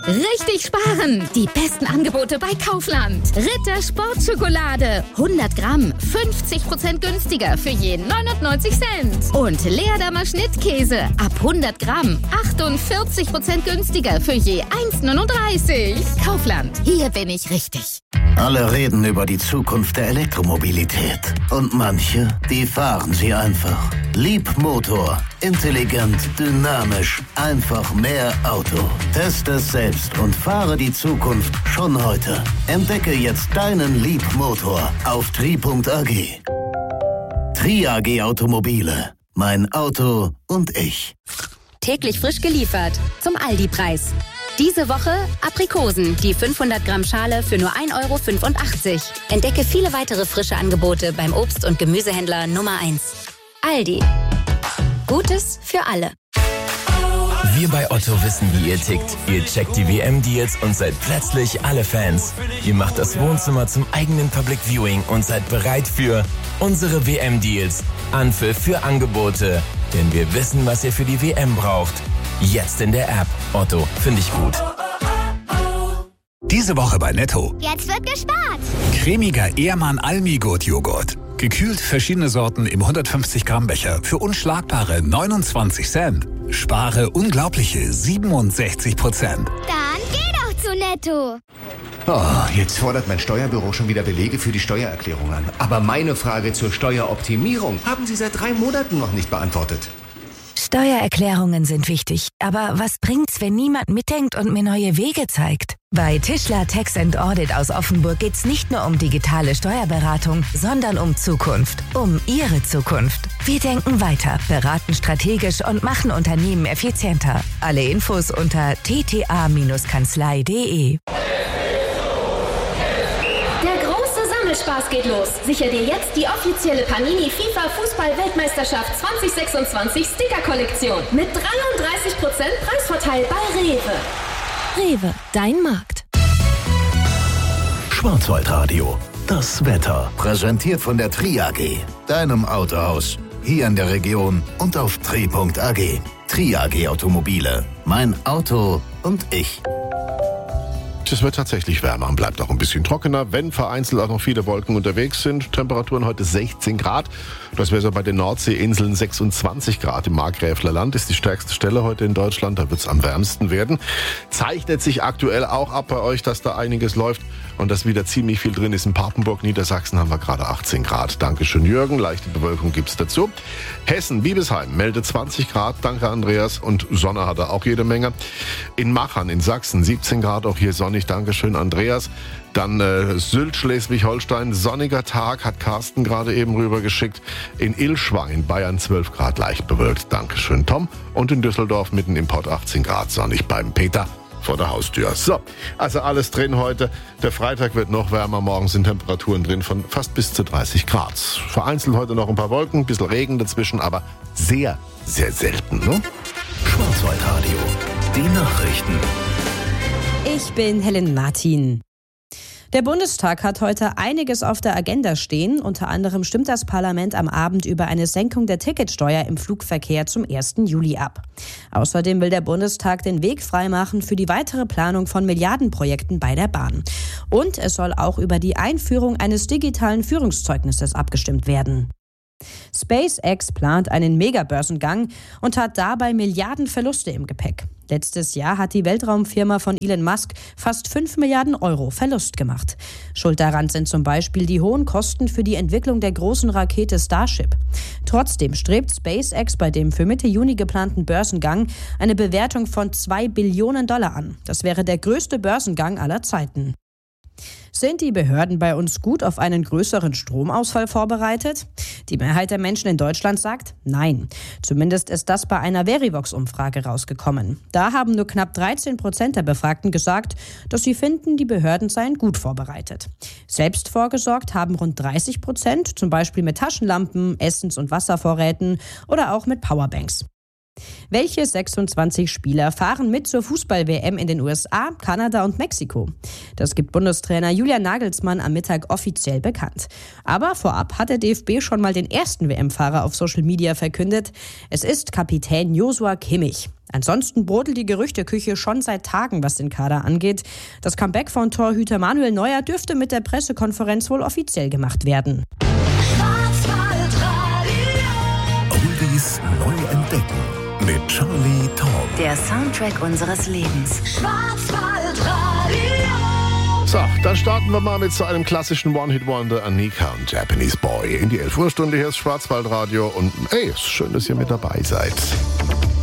Richtig sparen! Die besten Angebote bei Kaufland. Ritter Sportschokolade. 100 Gramm, 50% günstiger für je 99 Cent. Und Leerdammer Schnittkäse. Ab 100 Gramm, 48% günstiger für je 1,39. Kaufland, hier bin ich richtig. Alle reden über die Zukunft der Elektromobilität. Und manche, die fahren sie einfach. Leapmotor. Intelligent, dynamisch, einfach mehr Auto. Teste es selbst und fahre die Zukunft schon heute. Entdecke jetzt deinen Leapmotor auf tri.ag. Tri.ag Automobile. Mein Auto und ich. Täglich frisch geliefert zum Aldi-Preis. Diese Woche Aprikosen, die 500 Gramm Schale für nur 1,85 €. Entdecke viele weitere frische Angebote beim Obst- und Gemüsehändler Nummer 1. Aldi. Gutes für alle. Wir bei Otto wissen, wie ihr tickt. Ihr checkt die WM-Deals und seid plötzlich alle Fans. Ihr macht das Wohnzimmer zum eigenen Public Viewing und seid bereit für unsere WM-Deals. Anpfiff für Angebote. Denn wir wissen, was ihr für die WM braucht. Jetzt in der App. Otto, finde ich gut. Diese Woche bei Netto. Jetzt wird gespart. Cremiger Ehrmann Almi-Gut-Joghurt. Gekühlt verschiedene Sorten im 150 Gramm Becher für unschlagbare 29 Cent. Spare unglaubliche 67%. Dann geh doch zu Netto. Oh, jetzt fordert mein Steuerbüro schon wieder Belege für die Steuererklärung an. Aber meine Frage zur Steueroptimierung haben Sie seit 3 Monaten noch nicht beantwortet. Steuererklärungen sind wichtig, aber was bringt's, wenn niemand mitdenkt und mir neue Wege zeigt? Bei Tischler Tax & Audit aus Offenburg geht's nicht nur um digitale Steuerberatung, sondern um Zukunft. Um Ihre Zukunft. Wir denken weiter, beraten strategisch und machen Unternehmen effizienter. Alle Infos unter tta-kanzlei.de. Spaß geht los. Sicher dir jetzt die offizielle Panini FIFA Fußball-Weltmeisterschaft 2026 Sticker-Kollektion mit 33% Preisvorteil bei Rewe. Rewe, dein Markt. Schwarzwaldradio. Das Wetter. Präsentiert von der Tri.ag. Deinem Autohaus. Hier in der Region und auf tri.ag. Tri.ag Automobile. Mein Auto und ich. Es wird tatsächlich wärmer und bleibt auch ein bisschen trockener, wenn vereinzelt auch noch viele Wolken unterwegs sind. Temperaturen heute 16 Grad. Das wäre so bei den Nordseeinseln 26 Grad. Im Markgräfler Land ist die stärkste Stelle heute in Deutschland. Da wird es am wärmsten werden. Zeichnet sich aktuell auch ab bei euch, dass da einiges läuft und dass wieder ziemlich viel drin ist. In Papenburg, Niedersachsen haben wir gerade 18 Grad. Dankeschön, Jürgen. Leichte Bewölkung gibt's dazu. Hessen, Biebesheim meldet 20 Grad. Danke, Andreas. Und Sonne hat er auch jede Menge. In Machern in Sachsen 17 Grad. Auch hier sonnig. Dankeschön, Andreas. Dann Sylt, Schleswig-Holstein, sonniger Tag, hat Carsten gerade eben rübergeschickt. In Ilschwang in Bayern 12 Grad, leicht bewölkt. Dankeschön, Tom. Und in Düsseldorf mitten im Pott 18 Grad, sonnig beim Peter vor der Haustür. So, also alles drin heute. Der Freitag wird noch wärmer. Morgen sind Temperaturen drin von fast bis zu 30 Grad. Vereinzelt heute noch ein paar Wolken, ein bisschen Regen dazwischen, aber sehr, sehr selten. Ne? Schwarzwaldradio. Die Nachrichten. Ich bin Helen Martin. Der Bundestag hat heute einiges auf der Agenda stehen. Unter anderem stimmt das Parlament am Abend über eine Senkung der Ticketsteuer im Flugverkehr zum 1. Juli ab. Außerdem will der Bundestag den Weg freimachen für die weitere Planung von Milliardenprojekten bei der Bahn. Und es soll auch über die Einführung eines digitalen Führungszeugnisses abgestimmt werden. SpaceX plant einen Megabörsengang und hat dabei Milliardenverluste im Gepäck. Letztes Jahr hat die Weltraumfirma von Elon Musk fast 5 Milliarden Euro Verlust gemacht. Schuld daran sind zum Beispiel die hohen Kosten für die Entwicklung der großen Rakete Starship. Trotzdem strebt SpaceX bei dem für Mitte Juni geplanten Börsengang eine Bewertung von $2 Billionen an. Das wäre der größte Börsengang aller Zeiten. Sind die Behörden bei uns gut auf einen größeren Stromausfall vorbereitet? Die Mehrheit der Menschen in Deutschland sagt nein. Zumindest ist das bei einer Verivox-Umfrage rausgekommen. Da haben nur knapp 13% der Befragten gesagt, dass sie finden, die Behörden seien gut vorbereitet. Selbst vorgesorgt haben rund 30%, zum Beispiel mit Taschenlampen, Essens- und Wasservorräten oder auch mit Powerbanks. Welche 26 Spieler fahren mit zur Fußball-WM in den USA, Kanada und Mexiko? Das gibt Bundestrainer Julian Nagelsmann am Mittag offiziell bekannt. Aber vorab hat der DFB schon mal den ersten WM-Fahrer auf Social Media verkündet. Es ist Kapitän Joshua Kimmich. Ansonsten brodelt die Gerüchteküche schon seit Tagen, was den Kader angeht. Das Comeback von Torhüter Manuel Neuer dürfte mit der Pressekonferenz wohl offiziell gemacht werden. Oldies neu entdecken mit Charlie Tom. Der Soundtrack unseres Lebens. So, dann starten wir mal mit so einem klassischen One-Hit-Wonder, Anika und Japanese Boy. In die 11 Uhr Stunde, hier ist Schwarzwaldradio und ey, ist schön, dass ihr mit dabei seid.